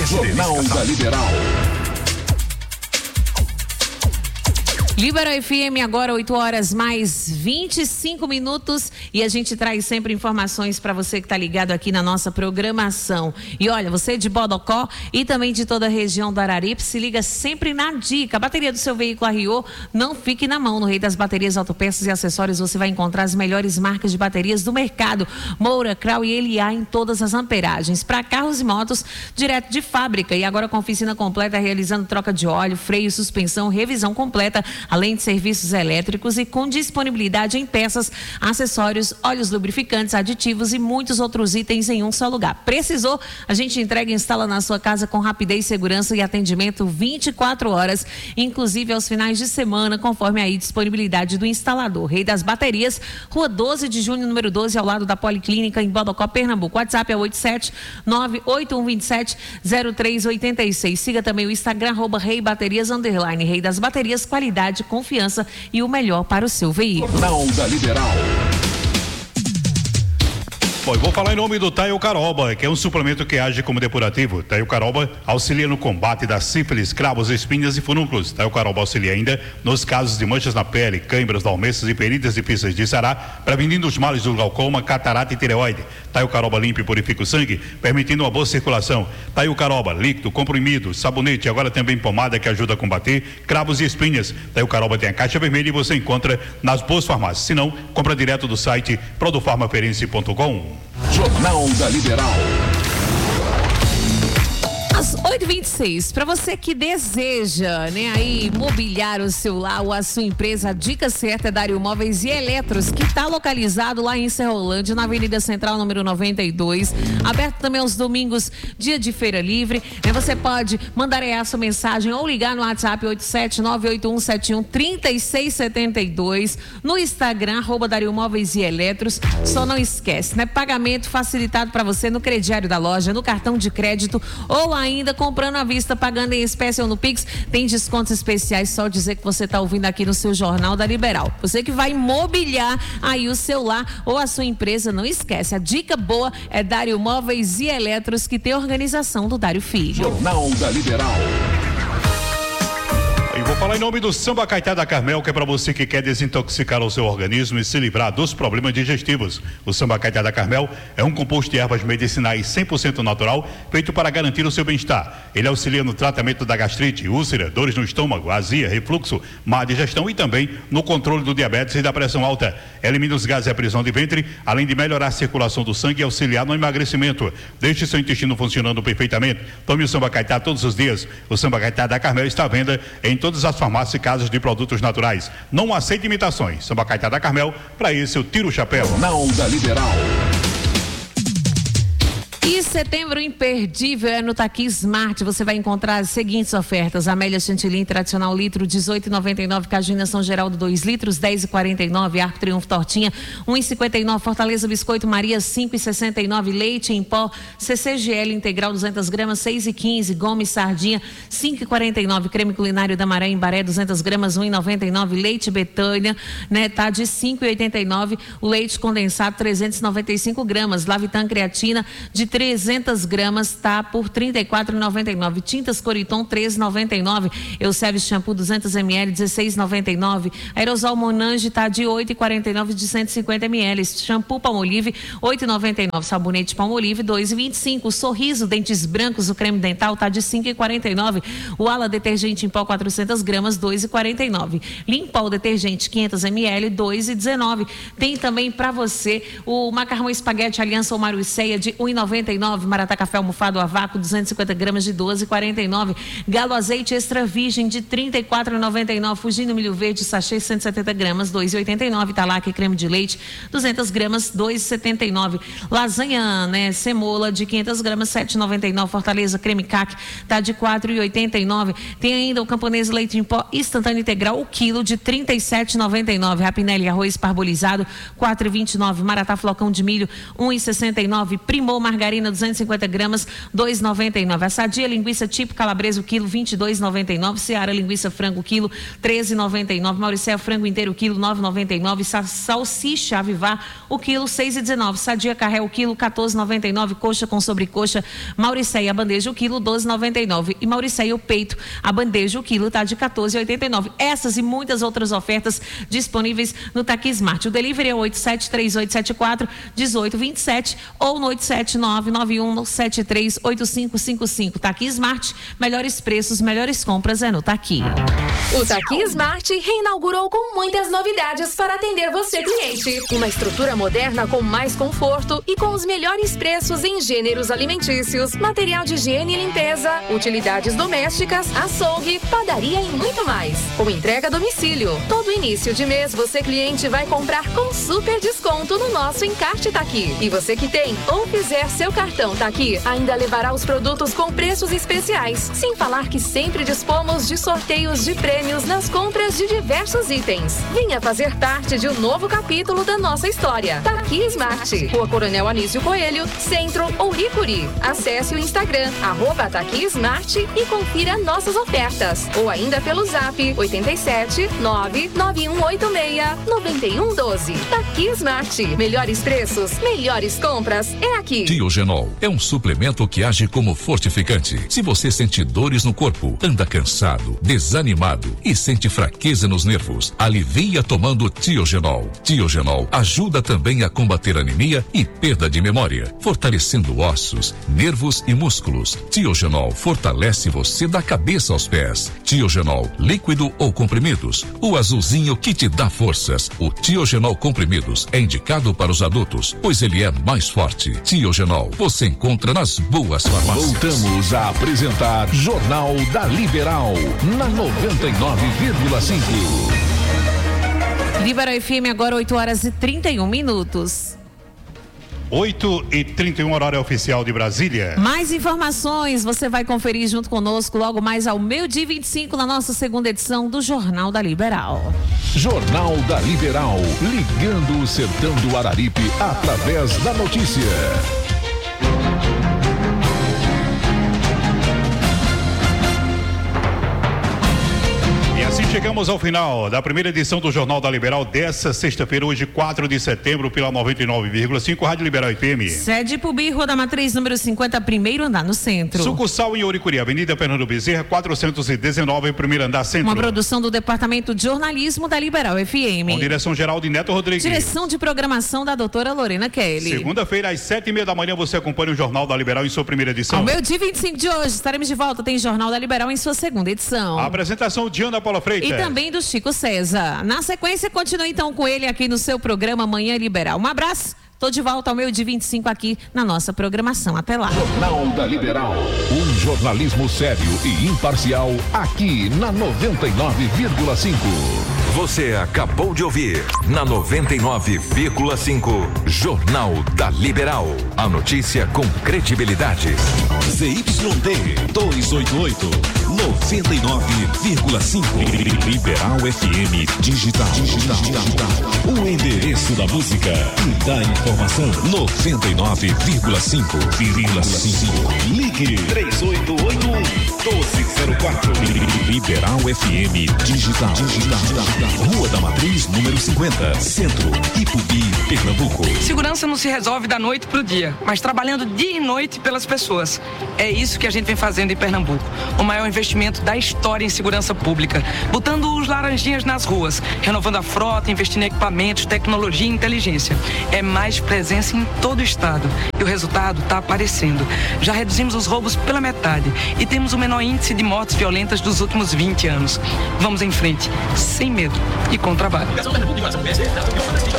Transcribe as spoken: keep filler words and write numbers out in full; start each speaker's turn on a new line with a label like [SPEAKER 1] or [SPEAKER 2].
[SPEAKER 1] Jornal da Liberal.
[SPEAKER 2] Liberal F M, agora oito horas mais vinte e cinco minutos, e a gente traz sempre informações para você que está ligado aqui na nossa programação. E olha, você de Bodocó e também de toda a região do Araripe, se liga sempre na dica. A bateria do seu veículo arriou, não fique na mão. No Rei das Baterias, Autopeças e Acessórios, você vai encontrar as melhores marcas de baterias do mercado. Moura, Krau e L A em todas as amperagens. Para carros e motos, direto de fábrica. E agora com oficina completa, realizando troca de óleo, freio, suspensão, revisão completa, além de serviços elétricos e com disponibilidade em peças, acessórios, óleos lubrificantes, aditivos e muitos outros itens em um só lugar. Precisou? A gente entrega e instala na sua casa com rapidez, segurança e atendimento vinte e quatro horas, inclusive aos finais de semana, conforme a disponibilidade do instalador. Rei das Baterias, Rua doze de junho, número doze, ao lado da Policlínica, em Bodocó, Pernambuco. WhatsApp é oito sete nove oito um dois sete zero três oito seis. Siga também o Instagram, arroba Rei Baterias, underline. Rei das Baterias, qualidade, confiança e o melhor para o seu veículo.
[SPEAKER 1] Jornal da Liberal.
[SPEAKER 3] Bom, eu vou falar em nome do Taio Caroba, que é um suplemento que age como depurativo. Taio Caroba auxilia no combate da sífilis, cravos, espinhas e furúnculos. Taio Caroba auxilia ainda nos casos de manchas na pele, câimbras, dormências e feridas difíceis de sarar, prevenindo os males do glaucoma, catarata e tireoide. Taio Caroba limpa e purifica o sangue, permitindo uma boa circulação. Taio Caroba, líquido, comprimido, sabonete, agora também pomada que ajuda a combater cravos e espinhas. Taio Caroba tem a caixa vermelha e você encontra nas boas farmácias. Se não, compra direto do site produfarmaferense ponto com.
[SPEAKER 1] Jornal da Liberal.
[SPEAKER 2] Às oito e vinte e seis, para você que deseja, né, aí mobiliar o seu lar ou a sua empresa, a dica certa é Dário Móveis e Eletros, que está localizado lá em Serrolândia, na Avenida Central, número noventa e dois, aberto também aos domingos, dia de feira livre, né? Você pode mandar aí a sua mensagem ou ligar no WhatsApp oito sete nove oito um sete um três seis sete dois, no Instagram, arroba Dário Móveis e Eletros. Só não esquece, né? Pagamento facilitado para você no crediário da loja, no cartão de crédito ou ainda ainda comprando à vista, pagando em espécie ou no Pix, tem descontos especiais. Só dizer que você está ouvindo aqui no seu Jornal da Liberal. Você que vai mobiliar aí o seu lar ou a sua empresa, não esquece, a dica boa é Dário Móveis e Eletros, que tem organização do Dário Filho.
[SPEAKER 1] Jornal da Liberal.
[SPEAKER 3] E vou falar em nome do Samba Caetá da Carmel, que é para você que quer desintoxicar o seu organismo e se livrar dos problemas digestivos. O Samba Caetá da Carmel é um composto de ervas medicinais cem por cento natural, feito para garantir o seu bem-estar. Ele auxilia no tratamento da gastrite, úlcera, dores no estômago, azia, refluxo, má digestão e também no controle do diabetes e da pressão alta. Elimina os gases e a prisão de ventre, além de melhorar a circulação do sangue e auxiliar no emagrecimento. Deixe seu intestino funcionando perfeitamente. Tome o Samba Caetá todos os dias. O Samba Caetá da Carmel está à venda em todas as farmácias e casas de produtos naturais. Não aceite imitações. Samba Caetá da Carmel, para isso eu tiro o chapéu.
[SPEAKER 1] Jornal da Liberal.
[SPEAKER 2] E setembro imperdível é no Taqui Smart. Você vai encontrar as seguintes ofertas: Amélia Chantilly tradicional litro dezoito e noventa e nove, Cajuna São Geraldo dois litros dez e quarenta e nove, Arco Triunfo Tortinha um e cinquenta e nove, Fortaleza Biscoito Maria cinco e sessenta e nove, Leite em pó C C G L integral duzentas gramas seis e quinze, Gomes Sardinha cinco e quarenta e nove, Creme Culinário da Maré em Baré duzentas gramas um e noventa e nove, Leite Betânia, né, tá de cinco e oitenta e nove, o leite condensado trezentas e noventa e cinco gramas, Lavitan Creatina de trezentas gramas tá por trinta e quatro e noventa e nove, Tintas Coriton treze e noventa e nove, Euceves Shampoo duzentos mililitros dezesseis e noventa e nove, Aerosol Monange tá de oito e quarenta e nove de cento e cinquenta mililitros, Shampoo Palmolive oito e noventa e nove, Sabonete Palmolive dois e vinte e cinco, Sorriso Dentes Brancos, o creme dental tá de cinco e quarenta e nove, o Ala Detergente em pó quatrocentas gramas dois e quarenta e nove, Limpol Detergente quinhentos mililitros dois e dezenove. Tem também para você o macarrão espaguete Aliança ou Maruceia de um e noventa e nove, Maratá Café Almofado a vácuo duzentas e cinquenta gramas de doze e quarenta e nove, Galo Azeite Extra Virgem de trinta e quatro e noventa e nove, Fugino Milho Verde sachê cento e setenta gramas dois e oitenta e nove, Talac Creme de Leite duzentas gramas dois e setenta e nove, Lasanha, né, Semola de quinhentas gramas sete e noventa e nove, Fortaleza Creme Cac tá de quatro e oitenta e nove. Tem ainda o Camponês Leite em Pó instantâneo integral, o quilo de trinta e sete e noventa e nove, Rapinelli Arroz Parbolizado quatro e vinte e nove, Maratá Flocão de Milho um e sessenta e nove, Primor Margarina margarina duzentos e cinquenta gramas, dois reais e noventa e nove centavos. A Sadia linguiça tipo calabresa o quilo, vinte e dois reais e noventa e nove centavos. Seara linguiça frango quilo, treze reais e noventa e nove centavos. Mauricéia frango inteiro quilo, nove reais e noventa e nove centavos. Salsicha Avivar o quilo, seis reais e dezenove centavos. Sadia carré o quilo, quatorze reais e noventa e nove centavos. Coxa com sobrecoxa Mauricéia a bandeja o quilo, doze reais e noventa e nove centavos. E Mauricéia o peito a bandeja o quilo tá de quatorze reais e oitenta e nove centavos. Essas e muitas outras ofertas disponíveis no Taqui Smart. O delivery é oito sete três oito sete quatro um oito dois sete ou no oito sete nove nove um sete três oito cinco cinco cinco. Taqui Smart, melhores preços, melhores compras é no Taqui.
[SPEAKER 4] O Taqui Smart reinaugurou com muitas novidades para atender você, cliente. Uma estrutura moderna com mais conforto e com os melhores preços em gêneros alimentícios, material de higiene e limpeza, utilidades domésticas, açougue, padaria e muito mais. Com entrega a domicílio. Todo início de mês você, cliente, vai comprar com super desconto no nosso encarte Taqui. E você que tem ou fizer seu cartão Taqui ainda levará os produtos com preços especiais. Sem falar que sempre dispomos de sorteios de prêmios nas compras de diversos itens. Venha fazer parte de um novo capítulo da nossa história. Taqui Smart. Rua Coronel Anísio Coelho, Centro ou Ricuri. Acesse o Instagram, arroba Taqui Smart e confira nossas ofertas. Ou ainda pelo zap oito sete nove nove um oito seis nove um um doze. Taqui Smart. Melhores preços, melhores compras é aqui.
[SPEAKER 5] Tiogenol é um suplemento que age como fortificante. Se você sente dores no corpo, anda cansado, desanimado e sente fraqueza nos nervos, alivia tomando Tiogenol. Tiogenol ajuda também a combater anemia e perda de memória, fortalecendo ossos, nervos e músculos. Tiogenol fortalece você da cabeça aos pés. Tiogenol, líquido ou comprimidos, o azulzinho que te dá forças. O Tiogenol comprimidos é indicado para os adultos, pois ele é mais forte. Tiogenol, você encontra nas boas farmácias.
[SPEAKER 1] Voltamos a apresentar Jornal da Liberal, na noventa e nove vírgula cinco.
[SPEAKER 2] Liberal F M, agora oito horas e trinta e um minutos.
[SPEAKER 3] oito e trinta e um, horário oficial de Brasília.
[SPEAKER 2] Mais informações você vai conferir junto conosco logo mais ao meio-dia e vinte e cinco na nossa segunda edição do Jornal da Liberal.
[SPEAKER 1] Jornal da Liberal, ligando o sertão do Araripe através da notícia.
[SPEAKER 3] E assim chegamos ao final da primeira edição do Jornal da Liberal dessa sexta-feira, hoje quatro de setembro, pela noventa e nove vírgula cinco, Rádio Liberal F M.
[SPEAKER 2] Sede Pubi, Rua da Matriz, número cinquenta, primeiro andar no centro.
[SPEAKER 3] Sucursal em Ouricuri, Avenida Fernando Bezerra, quatrocentos e dezenove, primeiro andar centro.
[SPEAKER 2] Uma produção do Departamento de Jornalismo da Liberal F M.
[SPEAKER 3] Com direção geral de Neto Rodrigues.
[SPEAKER 2] Direção de programação da doutora Lorena Kelly.
[SPEAKER 3] Segunda-feira, às sete e meia da manhã, você acompanha o Jornal da Liberal em sua primeira edição.
[SPEAKER 2] Ao meio-dia vinte e cinco de hoje, estaremos de volta. Tem Jornal da Liberal em sua segunda edição.
[SPEAKER 3] A apresentação de Ana Paula Freitas.
[SPEAKER 2] E também do Chico César. Na sequência, continue então com ele aqui no seu programa Manhã Liberal. Um abraço. Tô de volta ao meio-dia vinte e cinco aqui na nossa programação. Até lá.
[SPEAKER 1] Jornal da Liberal. Um jornalismo sério e imparcial aqui na noventa e nove vírgula cinco.
[SPEAKER 6] Você acabou de ouvir na noventa e nove vírgula cinco Jornal da Liberal. A notícia com credibilidade.
[SPEAKER 7] Z Y D duzentos e oitenta e oito, noventa e nove vírgula cinco. Liberal F M Digital. Digital. O endereço da música e da informação. noventa e nove vírgula cinco. Ligue três oito oito um, doze zero quatro. Liberal F M Digital. Digital. Rua da Matriz, número cinquenta, Centro, Ipubi, Pernambuco.
[SPEAKER 8] Segurança não se resolve da noite pro dia, mas trabalhando dia e noite pelas pessoas. É isso que a gente vem fazendo em Pernambuco. O maior investimento da história em segurança pública. Botando os laranjinhas nas ruas, renovando a frota, investindo em equipamentos, tecnologia e inteligência. É mais presença em todo o estado. E o resultado está aparecendo. Já reduzimos os roubos pela metade e temos o menor índice de mortes violentas dos últimos vinte anos. Vamos em frente, sem medo e com trabalho.